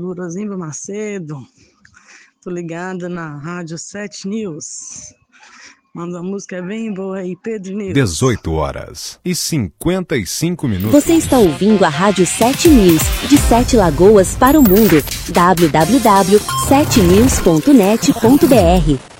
Rosimba Macedo. Tô ligada na Rádio 7 News. Manda uma música bem boa aí, Pedro News. 18h55. Você está ouvindo a Rádio 7 News, de 7 Lagoas para o mundo. www.7news.net.br